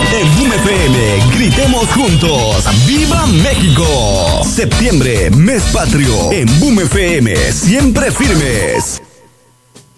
En Boom FM, gritemos juntos, ¡Viva México! Septiembre, mes patrio, en Boom FM, siempre firmes.